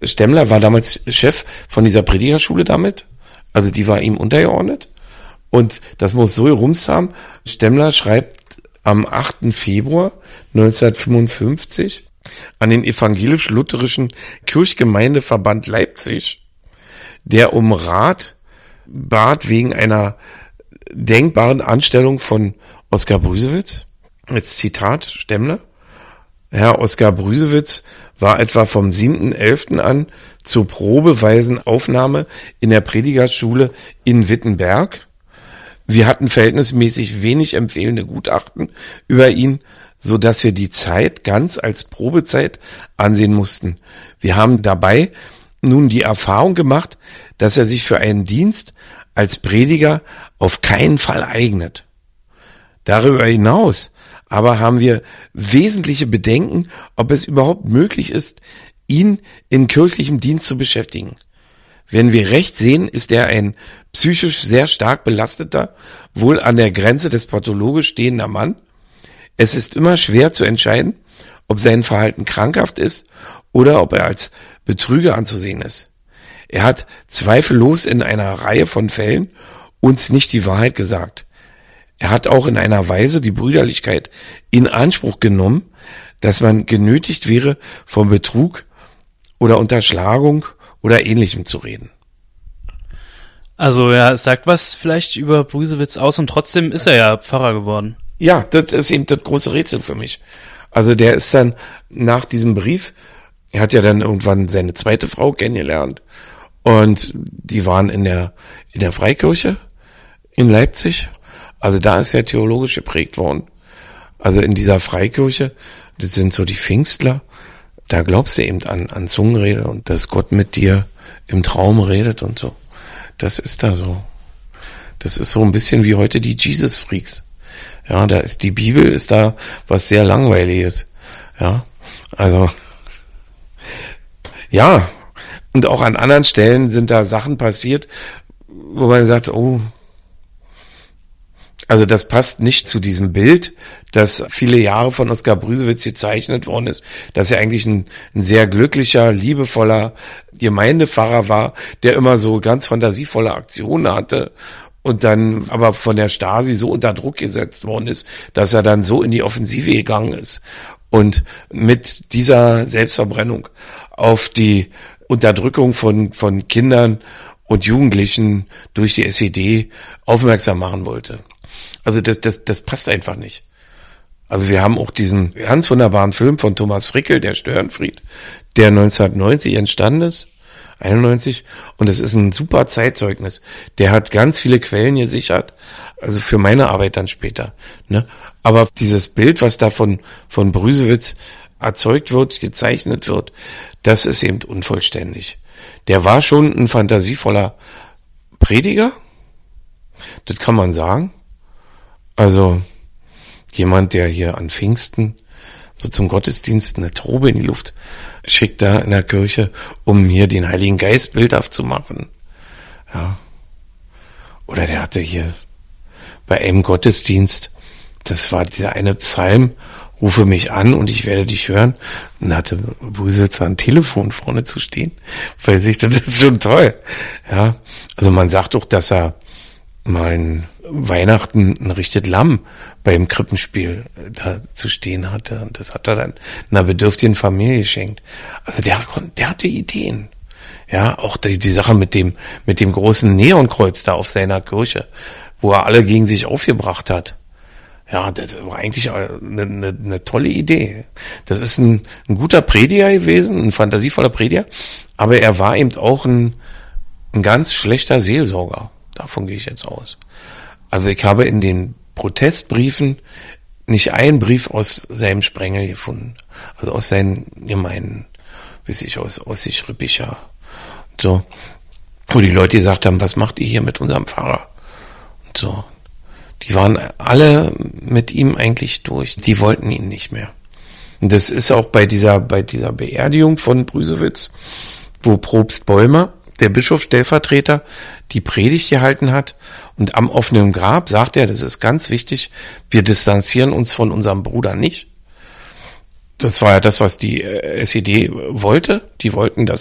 Stemmler war damals Chef von dieser Predigerschule damit. Also die war ihm untergeordnet. Und das muss so gerumst haben. Stemmler schreibt am 8. Februar 1955 an den evangelisch-lutherischen Kirchgemeindeverband Leipzig, der um Rat bat wegen einer denkbaren Anstellung von Oskar Brüsewitz. Jetzt Zitat Stemmler. Herr Oskar Brüsewitz war etwa vom 7.11. an zur probeweisen Aufnahme in der Predigerschule in Wittenberg. Wir hatten verhältnismäßig wenig empfehlende Gutachten über ihn, so dass wir die Zeit ganz als Probezeit ansehen mussten. Wir haben dabei nun die Erfahrung gemacht, dass er sich für einen Dienst als Prediger auf keinen Fall eignet. Darüber hinaus aber haben wir wesentliche Bedenken, ob es überhaupt möglich ist, ihn in kirchlichem Dienst zu beschäftigen. Wenn wir recht sehen, ist er ein psychisch sehr stark belasteter, wohl an der Grenze des pathologisch stehender Mann. Es ist immer schwer zu entscheiden, ob sein Verhalten krankhaft ist oder ob er als Betrüger anzusehen ist. Er hat zweifellos in einer Reihe von Fällen uns nicht die Wahrheit gesagt. Er hat auch in einer Weise die Brüderlichkeit in Anspruch genommen, dass man genötigt wäre, von Betrug oder Unterschlagung oder Ähnlichem zu reden. Also ja, es sagt was vielleicht über Brüsewitz aus und trotzdem ist er ja Pfarrer geworden. Ja, das ist eben das große Rätsel für mich. Also der ist dann nach diesem Brief, er hat ja dann irgendwann seine zweite Frau kennengelernt und die waren in der Freikirche in Leipzig. Also da ist er theologisch geprägt worden. Also in dieser Freikirche, das sind so die Pfingstler, da glaubst du eben an Zungenrede und dass Gott mit dir im Traum redet und so. Das ist da so. Das ist so ein bisschen wie heute die Jesus-Freaks. Ja, da ist die Bibel, ist da was sehr Langweiliges. Ja, also, ja. Und auch an anderen Stellen sind da Sachen passiert, wo man sagt, oh, also das passt nicht zu diesem Bild, das viele Jahre von Oskar Brüsewitz gezeichnet worden ist, dass er eigentlich ein sehr glücklicher, liebevoller Gemeindepfarrer war, der immer so ganz fantasievolle Aktionen hatte und dann aber von der Stasi so unter Druck gesetzt worden ist, dass er dann so in die Offensive gegangen ist und mit dieser Selbstverbrennung auf die Unterdrückung von Kindern und Jugendlichen durch die SED aufmerksam machen wollte. Also das passt einfach nicht. Also wir haben auch diesen ganz wunderbaren Film von Thomas Frickel, der Störenfried, der 1990 entstanden ist, 91, und das ist ein super Zeitzeugnis. Der hat ganz viele Quellen gesichert, also für meine Arbeit dann später. Ne? Aber dieses Bild, was da von Brüsewitz erzeugt wird, gezeichnet wird, das ist eben unvollständig. Der war schon ein fantasievoller Prediger, das kann man sagen. Also jemand, der hier an Pfingsten so zum Gottesdienst eine Traube in die Luft schickt da in der Kirche, um hier den Heiligen Geist bildhaft zu machen. Ja. Oder der hatte hier bei einem Gottesdienst, das war dieser eine Psalm, rufe mich an und ich werde dich hören. Und da hatte Brüsewitz ein Telefon vorne zu stehen, weil sich das ist schon toll. Ja. Also man sagt doch, dass er mal Weihnachten ein richtiges Lamm beim Krippenspiel da zu stehen hatte. Und das hat er dann einer bedürftigen Familie geschenkt. Also der hatte Ideen. Ja, auch die Sache mit dem großen Neonkreuz da auf seiner Kirche, wo er alle gegen sich aufgebracht hat. Ja, das war eigentlich eine tolle Idee. Das ist ein guter Prediger gewesen, ein fantasievoller Prediger, aber er war eben auch ein ganz schlechter Seelsorger. Davon gehe ich jetzt aus. Also ich habe in den Protestbriefen nicht einen Brief aus seinem Sprengel gefunden. Also aus seinen Gemeinden, aus sich Rippicher. So. Wo die Leute gesagt haben, was macht ihr hier mit unserem Pfarrer? Und so. Die waren alle mit ihm eigentlich durch. Die wollten ihn nicht mehr. Und das ist auch bei dieser Beerdigung von Brüsewitz, wo Propst Bollmer, der Bischofsstellvertreter, die Predigt gehalten hat und am offenen Grab sagt er, das ist ganz wichtig, wir distanzieren uns von unserem Bruder nicht. Das war ja das, was die SED wollte. Die wollten, dass